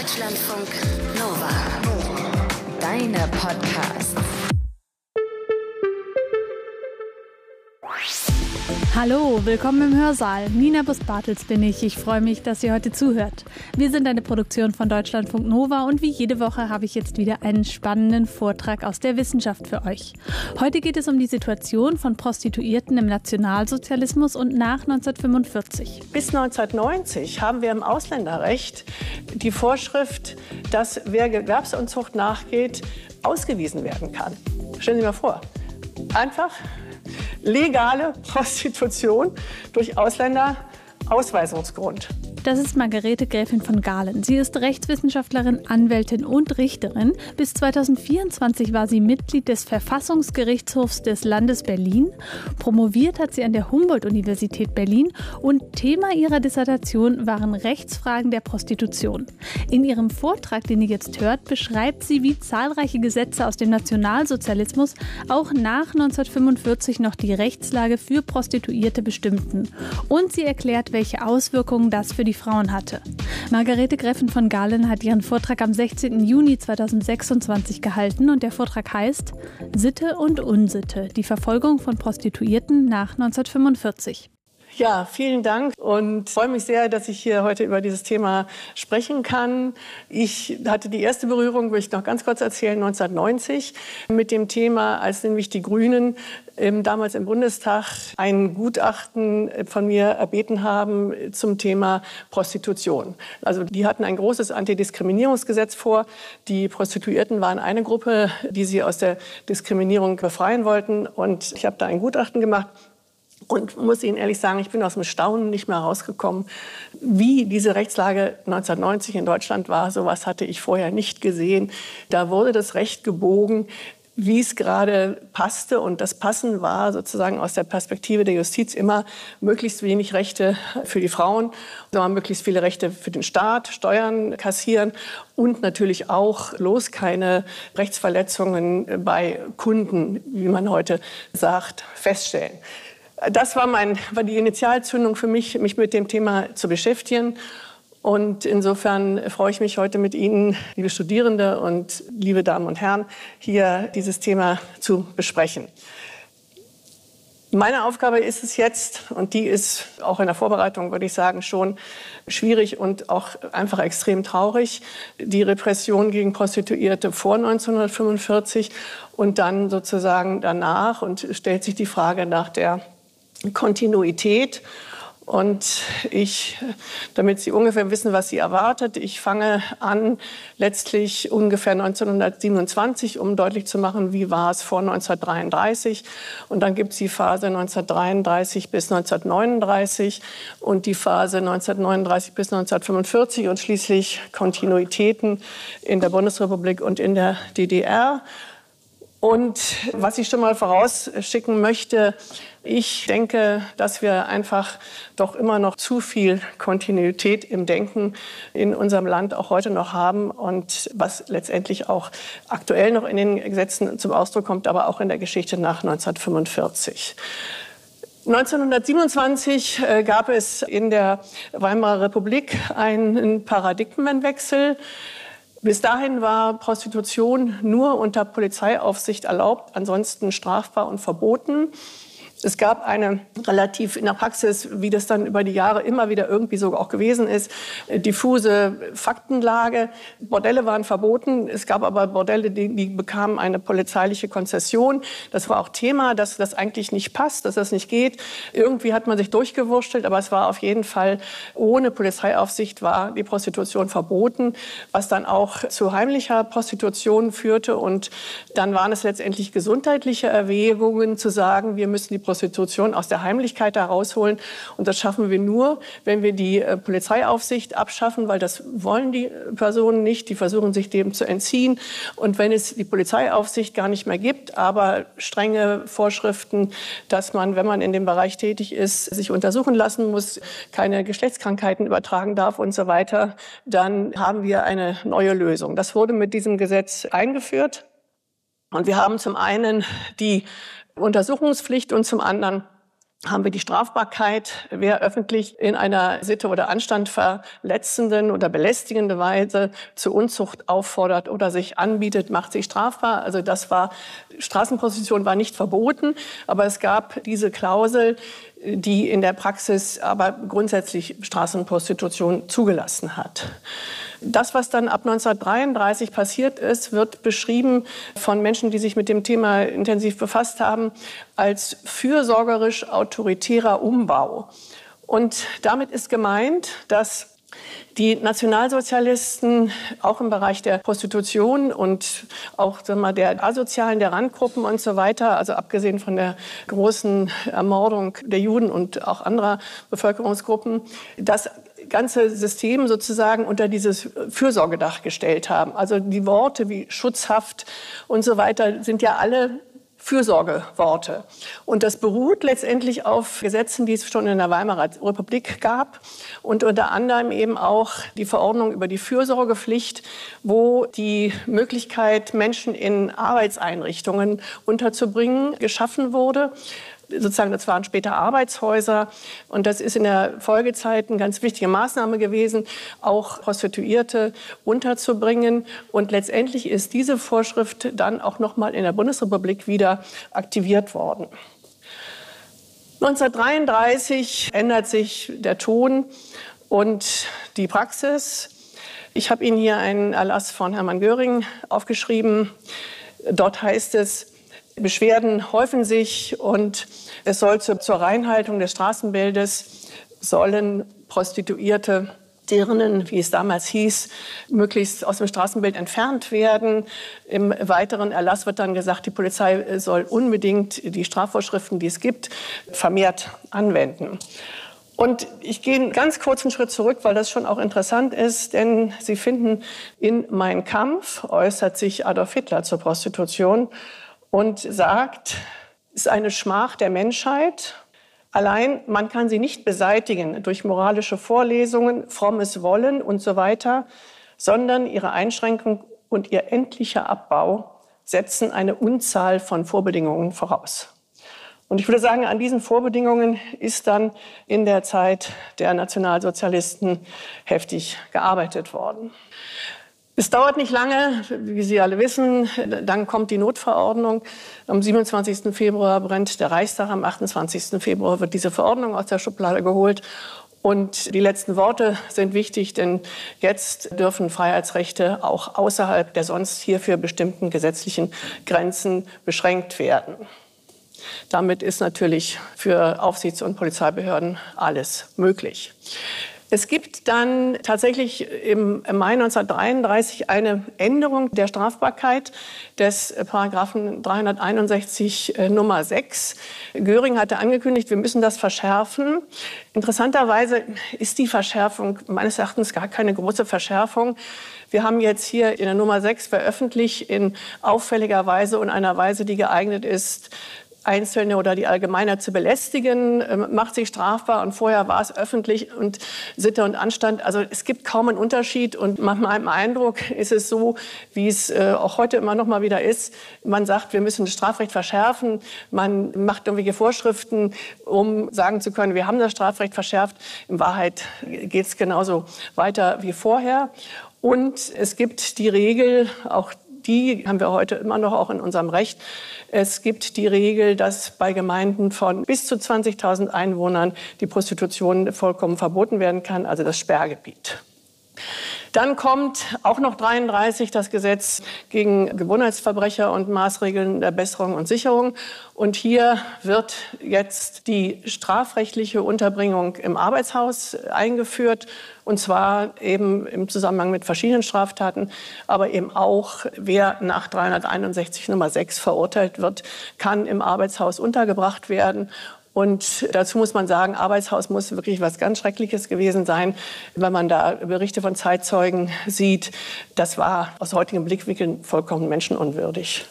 Deutschlandfunk Nova. Deine Podcasts. Hallo, willkommen im Hörsaal. Nina Bus-Bartels bin ich. Ich freue mich, dass ihr heute zuhört. Wir sind eine Produktion von Deutschlandfunk Nova und wie jede Woche habe ich jetzt wieder einen spannenden Vortrag aus der Wissenschaft für euch. Heute geht es um die Situation von Prostituierten im Nationalsozialismus und nach 1945. Bis 1990 haben wir im Ausländerrecht die Vorschrift, dass wer Gewerbsunzucht nachgeht, ausgewiesen werden kann. Stellen Sie sich mal vor, einfach legale Prostitution durch Ausländer, Ausweisungsgrund. Das ist Margarete Gräfin von Galen. Sie ist Rechtswissenschaftlerin, Anwältin und Richterin. Bis 2024 war sie Mitglied des Verfassungsgerichtshofs des Landes Berlin. Promoviert hat sie an der Humboldt-Universität Berlin und Thema ihrer Dissertation waren Rechtsfragen der Prostitution. In ihrem Vortrag, den ihr jetzt hört, beschreibt sie, wie zahlreiche Gesetze aus dem Nationalsozialismus auch nach 1945 noch die Rechtslage für Prostituierte bestimmten. Und sie erklärt, welche Auswirkungen das für die Frauen hatte. Margarete Gräfin von Galen hat ihren Vortrag am 16. Juni 2026 gehalten und der Vortrag heißt Sitte und Unsitte, die Verfolgung von Prostituierten nach 1945. Ja, vielen Dank und freue mich sehr, dass ich hier heute über dieses Thema sprechen kann. Ich hatte die erste Berührung, will ich noch ganz kurz erzählen, 1990 mit dem Thema, als nämlich die Grünen damals im Bundestag ein Gutachten von mir erbeten haben zum Thema Prostitution. Also die hatten ein großes Antidiskriminierungsgesetz vor. Die Prostituierten waren eine Gruppe, die sie aus der Diskriminierung befreien wollten. Und ich habe da ein Gutachten gemacht. Und muss Ihnen ehrlich sagen, ich bin aus dem Staunen nicht mehr rausgekommen, wie diese Rechtslage 1990 in Deutschland war. Sowas hatte ich vorher nicht gesehen. Da wurde das Recht gebogen, wie es gerade passte. Und das Passen war sozusagen aus der Perspektive der Justiz immer möglichst wenig Rechte für die Frauen, sondern möglichst viele Rechte für den Staat, Steuern kassieren und natürlich auch bloß keine Rechtsverletzungen bei Kunden, wie man heute sagt, feststellen. Das war die Initialzündung für mich mit dem Thema zu beschäftigen. Und insofern freue ich mich heute mit Ihnen, liebe Studierende und liebe Damen und Herren, hier dieses Thema zu besprechen. Meine Aufgabe ist es jetzt, und die ist auch in der Vorbereitung, würde ich sagen, schon schwierig und auch einfach extrem traurig, die Repression gegen Prostituierte vor 1945 und dann sozusagen danach, und stellt sich die Frage nach der Kontinuität. Und damit Sie ungefähr wissen, was Sie erwartet, ich fange an letztlich ungefähr 1927, um deutlich zu machen, wie war es vor 1933. Und dann gibt es die Phase 1933 bis 1939 und die Phase 1939 bis 1945 und schließlich Kontinuitäten in der Bundesrepublik und in der DDR. Und was ich schon mal vorausschicken möchte, ich denke, dass wir einfach doch immer noch zu viel Kontinuität im Denken in unserem Land auch heute noch haben und was letztendlich auch aktuell noch in den Gesetzen zum Ausdruck kommt, aber auch in der Geschichte nach 1945. 1927 gab es in der Weimarer Republik einen Paradigmenwechsel. Bis dahin war Prostitution nur unter Polizeiaufsicht erlaubt, ansonsten strafbar und verboten. Es gab eine relativ in der Praxis, wie das dann über die Jahre immer wieder irgendwie so auch gewesen ist, diffuse Faktenlage. Bordelle waren verboten. Es gab aber Bordelle, die bekamen eine polizeiliche Konzession. Das war auch Thema, dass das eigentlich nicht passt, dass das nicht geht. Irgendwie hat man sich durchgewurschtelt, aber es war auf jeden Fall, ohne Polizeiaufsicht war die Prostitution verboten, was dann auch zu heimlicher Prostitution führte. Und dann waren es letztendlich gesundheitliche Erwägungen zu sagen, wir müssen die Prostitution aus der Heimlichkeit herausholen. Und das schaffen wir nur, wenn wir die Polizeiaufsicht abschaffen, weil das wollen die Personen nicht. Die versuchen, sich dem zu entziehen. Und wenn es die Polizeiaufsicht gar nicht mehr gibt, aber strenge Vorschriften, dass man, wenn man in dem Bereich tätig ist, sich untersuchen lassen muss, keine Geschlechtskrankheiten übertragen darf und so weiter, dann haben wir eine neue Lösung. Das wurde mit diesem Gesetz eingeführt. Und wir haben zum einen die Untersuchungspflicht und zum anderen haben wir die Strafbarkeit, wer öffentlich in einer Sitte oder Anstand verletzenden oder belästigende Weise zu Unzucht auffordert oder sich anbietet, macht sich strafbar. Also Straßenprostitution war nicht verboten, aber es gab diese Klausel, die in der Praxis aber grundsätzlich Straßenprostitution zugelassen hat. Das, was dann ab 1933 passiert ist, wird beschrieben von Menschen, die sich mit dem Thema intensiv befasst haben, als fürsorgerisch-autoritärer Umbau. Und damit ist gemeint, dass die Nationalsozialisten auch im Bereich der Prostitution und auch der Asozialen, der Randgruppen und so weiter, also abgesehen von der großen Ermordung der Juden und auch anderer Bevölkerungsgruppen, das ganze System sozusagen unter dieses Fürsorgedach gestellt haben. Also die Worte wie Schutzhaft und so weiter sind ja alle Fürsorgeworte. Und das beruht letztendlich auf Gesetzen, die es schon in der Weimarer Republik gab und unter anderem eben auch die Verordnung über die Fürsorgepflicht, wo die Möglichkeit, Menschen in Arbeitseinrichtungen unterzubringen, geschaffen wurde. Sozusagen, das waren später Arbeitshäuser. Und das ist in der Folgezeit eine ganz wichtige Maßnahme gewesen, auch Prostituierte unterzubringen. Und letztendlich ist diese Vorschrift dann auch noch mal in der Bundesrepublik wieder aktiviert worden. 1933 ändert sich der Ton und die Praxis. Ich habe Ihnen hier einen Erlass von Hermann Göring aufgeschrieben. Dort heißt es, Beschwerden häufen sich und es soll zur Reinhaltung des Straßenbildes sollen Prostituierte, Dirnen, wie es damals hieß, möglichst aus dem Straßenbild entfernt werden. Im weiteren Erlass wird dann gesagt, die Polizei soll unbedingt die Strafvorschriften, die es gibt, vermehrt anwenden. Und ich gehe einen ganz kurzen Schritt zurück, weil das schon auch interessant ist, denn Sie finden in Mein Kampf äußert sich Adolf Hitler zur Prostitution und sagt, es ist eine Schmach der Menschheit. Allein man kann sie nicht beseitigen durch moralische Vorlesungen, frommes Wollen und so weiter, sondern ihre Einschränkung und ihr endlicher Abbau setzen eine Unzahl von Vorbedingungen voraus. Und ich würde sagen, an diesen Vorbedingungen ist dann in der Zeit der Nationalsozialisten heftig gearbeitet worden. Es dauert nicht lange, wie Sie alle wissen, dann kommt die Notverordnung. Am 27. Februar brennt der Reichstag, am 28. Februar wird diese Verordnung aus der Schublade geholt. Und die letzten Worte sind wichtig, denn jetzt dürfen Freiheitsrechte auch außerhalb der sonst hierfür bestimmten gesetzlichen Grenzen beschränkt werden. Damit ist natürlich für Aufsichts- und Polizeibehörden alles möglich. Es gibt dann tatsächlich im Mai 1933 eine Änderung der Strafbarkeit des Paragraphen 361 Nummer 6. Göring hatte angekündigt, wir müssen das verschärfen. Interessanterweise ist die Verschärfung meines Erachtens gar keine große Verschärfung. Wir haben jetzt hier in der Nummer 6 veröffentlicht in auffälliger Weise und einer Weise, die geeignet ist, Einzelne oder die Allgemeinheit zu belästigen, macht sich strafbar. Und vorher war es öffentlich und Sitte und Anstand. Also es gibt kaum einen Unterschied. Und nach meinem Eindruck ist es so, wie es auch heute immer noch mal wieder ist. Man sagt, wir müssen das Strafrecht verschärfen. Man macht irgendwelche Vorschriften, um sagen zu können, wir haben das Strafrecht verschärft. In Wahrheit geht es genauso weiter wie vorher. Und es gibt die Regel, auch die haben wir heute immer noch auch in unserem Recht. Es gibt die Regel, dass bei Gemeinden von bis zu 20.000 Einwohnern die Prostitution vollkommen verboten werden kann, also das Sperrgebiet. Dann kommt auch noch 33 das Gesetz gegen Gewohnheitsverbrecher und Maßregeln der Besserung und Sicherung. Und hier wird jetzt die strafrechtliche Unterbringung im Arbeitshaus eingeführt. Und zwar eben im Zusammenhang mit verschiedenen Straftaten, aber eben auch, wer nach 361 Nummer 6 verurteilt wird, kann im Arbeitshaus untergebracht werden. Und dazu muss man sagen, Arbeitshaus muss wirklich was ganz Schreckliches gewesen sein. Wenn man da Berichte von Zeitzeugen sieht, das war aus heutigem Blickwinkel vollkommen menschenunwürdig.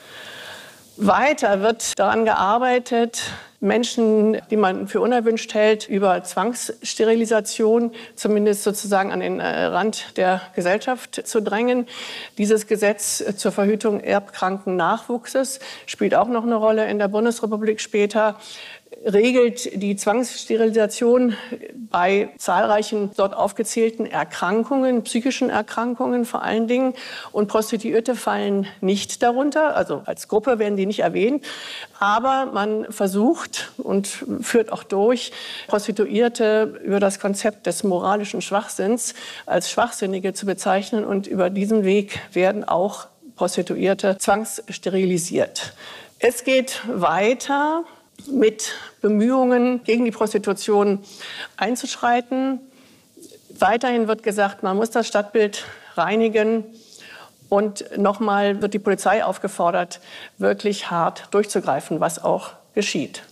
Weiter wird daran gearbeitet, Menschen, die man für unerwünscht hält, über Zwangssterilisation zumindest sozusagen an den Rand der Gesellschaft zu drängen. Dieses Gesetz zur Verhütung erbkranken Nachwuchses spielt auch noch eine Rolle in der Bundesrepublik später. regelt die Zwangssterilisation bei zahlreichen dort aufgezählten Erkrankungen, psychischen Erkrankungen vor allen Dingen. Und Prostituierte fallen nicht darunter, also als Gruppe werden die nicht erwähnt. Aber man versucht und führt auch durch, Prostituierte über das Konzept des moralischen Schwachsinns als Schwachsinnige zu bezeichnen. Und über diesen Weg werden auch Prostituierte zwangssterilisiert. Es geht weiter mit Bemühungen, gegen die Prostitution einzuschreiten. Weiterhin wird gesagt, man muss das Stadtbild reinigen. Und nochmal wird die Polizei aufgefordert, wirklich hart durchzugreifen, was auch geschieht.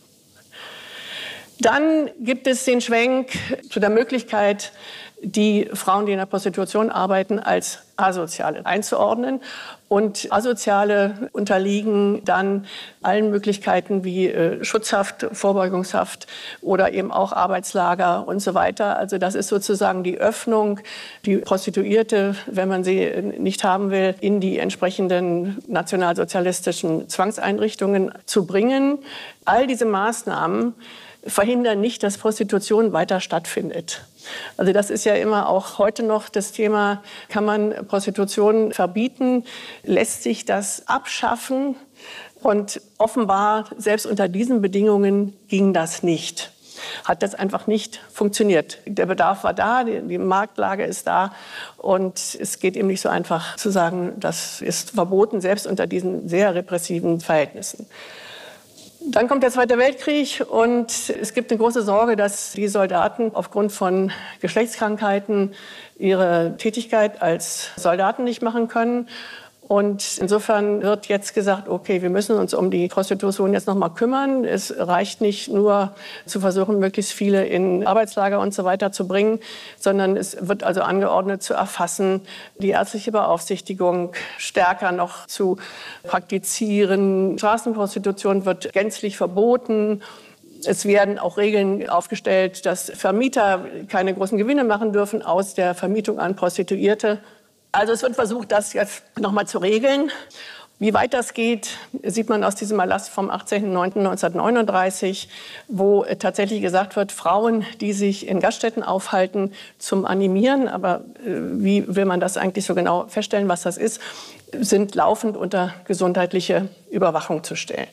Dann gibt es den Schwenk zu der Möglichkeit, die Frauen, die in der Prostitution arbeiten, als Asoziale einzuordnen. Und Asoziale unterliegen dann allen Möglichkeiten wie Schutzhaft, Vorbeugungshaft oder eben auch Arbeitslager und so weiter. Also das ist sozusagen die Öffnung, die Prostituierte, wenn man sie nicht haben will, in die entsprechenden nationalsozialistischen Zwangseinrichtungen zu bringen. All diese Maßnahmen verhindern nicht, dass Prostitution weiter stattfindet. Also das ist ja immer auch heute noch das Thema, kann man Prostitution verbieten? Lässt sich das abschaffen? Und offenbar, selbst unter diesen Bedingungen ging das nicht. Hat das einfach nicht funktioniert. Der Bedarf war da, die Marktlage ist da und es geht eben nicht so einfach zu sagen, das ist verboten, selbst unter diesen sehr repressiven Verhältnissen. Dann kommt der Zweite Weltkrieg und es gibt eine große Sorge, dass die Soldaten aufgrund von Geschlechtskrankheiten ihre Tätigkeit als Soldaten nicht machen können. Und insofern wird jetzt gesagt, okay, wir müssen uns um die Prostitution jetzt noch mal kümmern. Es reicht nicht nur zu versuchen, möglichst viele in Arbeitslager und so weiter zu bringen, sondern es wird also angeordnet zu erfassen, die ärztliche Beaufsichtigung stärker noch zu praktizieren. Straßenprostitution wird gänzlich verboten. Es werden auch Regeln aufgestellt, dass Vermieter keine großen Gewinne machen dürfen aus der Vermietung an Prostituierte. Also es wird versucht, das jetzt noch mal zu regeln. Wie weit das geht, sieht man aus diesem Erlass vom 18.09.1939, wo tatsächlich gesagt wird, Frauen, die sich in Gaststätten aufhalten, zum Animieren, aber wie will man das eigentlich so genau feststellen, was das ist, sind laufend unter gesundheitliche Überwachung zu stellen.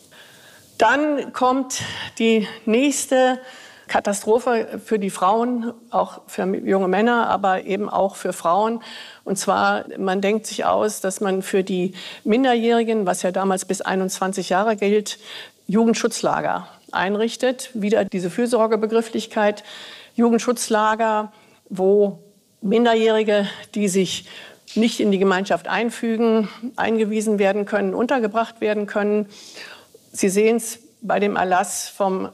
Dann kommt die nächste Katastrophe für die Frauen, auch für junge Männer, aber eben auch für Frauen. Und zwar, man denkt sich aus, dass man für die Minderjährigen, was ja damals bis 21 Jahre gilt, Jugendschutzlager einrichtet. Wieder diese Fürsorgebegrifflichkeit. Jugendschutzlager, wo Minderjährige, die sich nicht in die Gemeinschaft einfügen, eingewiesen werden können, untergebracht werden können. Sie sehen es bei dem Erlass vom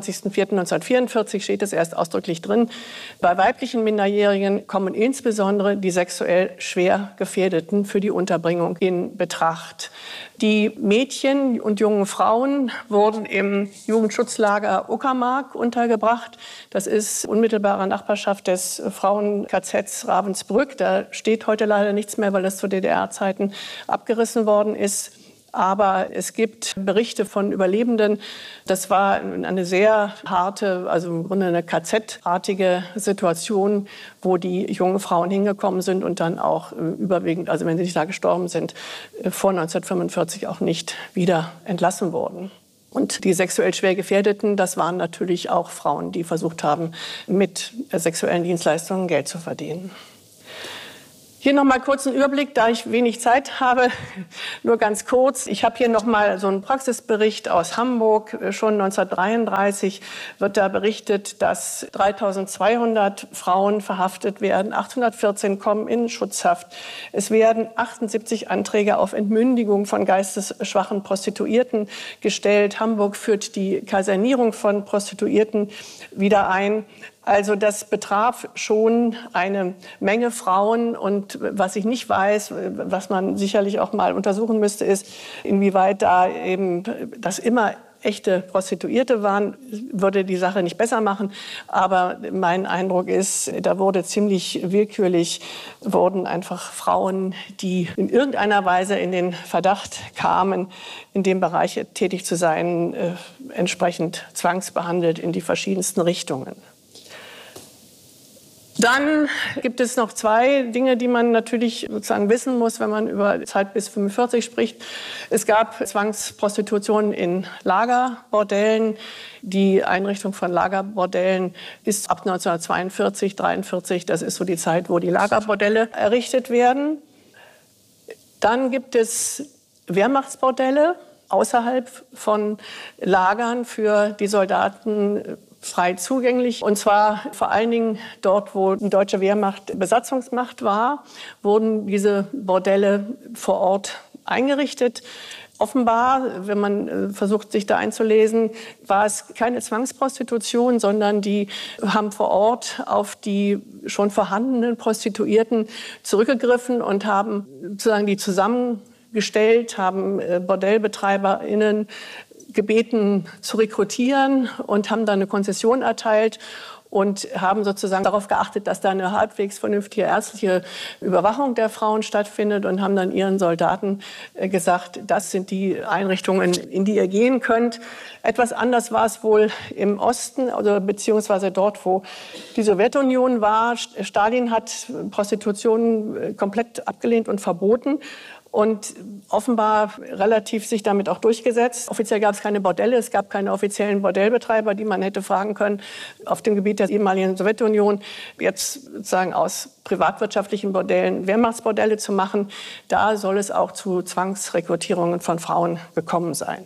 25.04.1944 steht es erst ausdrücklich drin. Bei weiblichen Minderjährigen kommen insbesondere die sexuell schwer Gefährdeten für die Unterbringung in Betracht. Die Mädchen und jungen Frauen wurden im Jugendschutzlager Uckermark untergebracht. Das ist unmittelbarer Nachbarschaft des Frauen-KZs Ravensbrück. Da steht heute leider nichts mehr, weil das zu DDR-Zeiten abgerissen worden ist. Aber es gibt Berichte von Überlebenden. Das war eine sehr harte, also im Grunde eine KZ-artige Situation, wo die jungen Frauen hingekommen sind und dann auch überwiegend, also wenn sie nicht da gestorben sind, vor 1945 auch nicht wieder entlassen wurden. Und die sexuell schwer Gefährdeten, das waren natürlich auch Frauen, die versucht haben, mit sexuellen Dienstleistungen Geld zu verdienen. Hier noch mal kurz einen Überblick, da ich wenig Zeit habe, nur ganz kurz. Ich habe hier noch mal so einen Praxisbericht aus Hamburg. Schon 1933 wird da berichtet, dass 3.200 Frauen verhaftet werden, 814 kommen in Schutzhaft. Es werden 78 Anträge auf Entmündigung von geistesschwachen Prostituierten gestellt. Hamburg führt die Kasernierung von Prostituierten wieder ein. Also das betraf schon eine Menge Frauen. Und was ich nicht weiß, was man sicherlich auch mal untersuchen müsste, ist, inwieweit da eben das immer echte Prostituierte waren, würde die Sache nicht besser machen. Aber mein Eindruck ist, da wurde ziemlich willkürlich, wurden einfach Frauen, die in irgendeiner Weise in den Verdacht kamen, in dem Bereich tätig zu sein, entsprechend zwangsbehandelt in die verschiedensten Richtungen. Dann gibt es noch zwei Dinge, die man natürlich sozusagen wissen muss, wenn man über Zeit bis 45 spricht. Es gab Zwangsprostitution in Lagerbordellen. Die Einrichtung von Lagerbordellen ist ab 1942, 1943. Das ist so die Zeit, wo die Lagerbordelle errichtet werden. Dann gibt es Wehrmachtsbordelle außerhalb von Lagern für die Soldaten frei zugänglich. Und zwar vor allen Dingen dort, wo die deutsche Wehrmacht Besatzungsmacht war, wurden diese Bordelle vor Ort eingerichtet. Offenbar, wenn man versucht, sich da einzulesen, war es keine Zwangsprostitution, sondern die haben vor Ort auf die schon vorhandenen Prostituierten zurückgegriffen und haben sozusagen die zusammengestellt, haben BordellbetreiberInnen gebeten zu rekrutieren und haben dann eine Konzession erteilt und haben sozusagen darauf geachtet, dass da eine halbwegs vernünftige ärztliche Überwachung der Frauen stattfindet und haben dann ihren Soldaten gesagt, das sind die Einrichtungen, in die ihr gehen könnt. Etwas anders war es wohl im Osten, also beziehungsweise dort, wo die Sowjetunion war. Stalin hat Prostitution komplett abgelehnt und verboten. Und offenbar relativ sich damit auch durchgesetzt. Offiziell gab es keine Bordelle, es gab keine offiziellen Bordellbetreiber, die man hätte fragen können auf dem Gebiet der ehemaligen Sowjetunion, jetzt sozusagen aus privatwirtschaftlichen Bordellen Wehrmachtsbordelle zu machen. Da soll es auch zu Zwangsrekrutierungen von Frauen gekommen sein.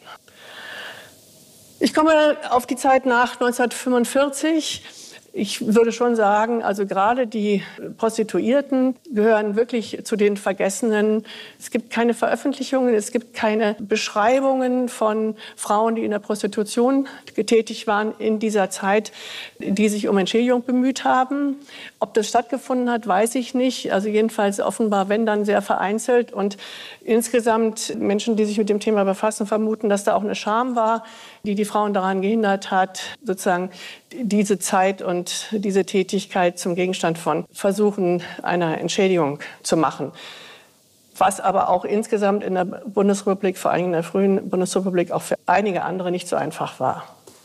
Ich komme auf die Zeit nach 1945. Ich würde schon sagen, also gerade die Prostituierten gehören wirklich zu den Vergessenen. Es gibt keine Veröffentlichungen, es gibt keine Beschreibungen von Frauen, die in der Prostitution getätigt waren in dieser Zeit, die sich um Entschädigung bemüht haben. Ob das stattgefunden hat, weiß ich nicht. Also jedenfalls offenbar, wenn dann sehr vereinzelt. Und insgesamt Menschen, die sich mit dem Thema befassen, vermuten, dass da auch eine Scham war, die die Frauen daran gehindert hat, sozusagen diese Zeit und diese Tätigkeit zum Gegenstand von Versuchen einer Entschädigung zu machen. Was aber auch insgesamt in der Bundesrepublik, vor allem in der frühen Bundesrepublik, auch für einige andere nicht so einfach war.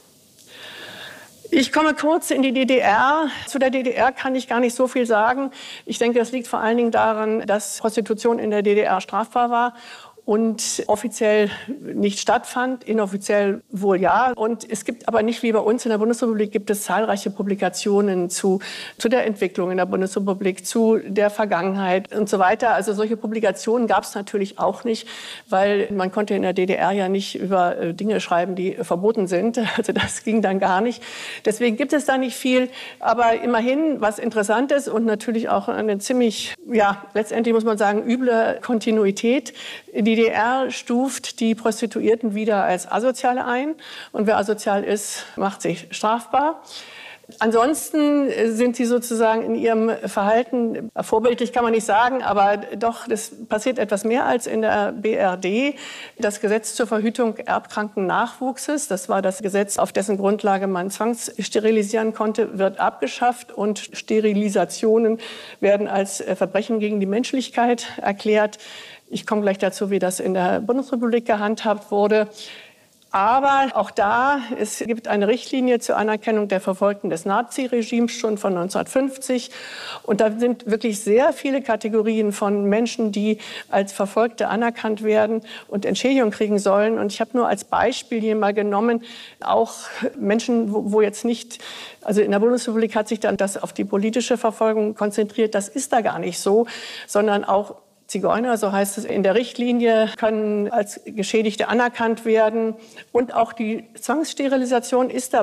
Ich komme kurz in die DDR. Zu der DDR kann ich gar nicht so viel sagen. Ich denke, das liegt vor allen Dingen daran, dass Prostitution in der DDR strafbar war und offiziell nicht stattfand, inoffiziell wohl ja. Und es gibt aber nicht wie bei uns in der Bundesrepublik, gibt es zahlreiche Publikationen zu der Entwicklung in der Bundesrepublik, zu der Vergangenheit und so weiter. Also solche Publikationen gab es natürlich auch nicht, weil man konnte in der DDR ja nicht über Dinge schreiben, die verboten sind. Also das ging dann gar nicht. Deswegen gibt es da nicht viel. Aber immerhin was Interessantes und natürlich auch eine ziemlich, ja, letztendlich muss man sagen, üble Kontinuität. Die DDR stuft die Prostituierten wieder als Asoziale ein. Und wer asozial ist, macht sich strafbar. Ansonsten sind sie sozusagen in ihrem Verhalten, vorbildlich kann man nicht sagen, aber doch, das passiert etwas mehr als in der BRD. Das Gesetz zur Verhütung erbkranken Nachwuchses, das war das Gesetz, auf dessen Grundlage man zwangssterilisieren konnte, wird abgeschafft und Sterilisationen werden als Verbrechen gegen die Menschlichkeit erklärt. Ich komme gleich dazu, wie das in der Bundesrepublik gehandhabt wurde. Aber auch da, es gibt eine Richtlinie zur Anerkennung der Verfolgten des Naziregimes schon von 1950. Und da sind wirklich sehr viele Kategorien von Menschen, die als Verfolgte anerkannt werden und Entschädigung kriegen sollen. Und ich habe nur als Beispiel hier mal genommen, auch Menschen, wo jetzt nicht, also in der Bundesrepublik hat sich dann das auf die politische Verfolgung konzentriert. Das ist da gar nicht so, sondern auch Zigeuner, so heißt es in der Richtlinie, können als Geschädigte anerkannt werden. Und auch die Zwangssterilisation ist da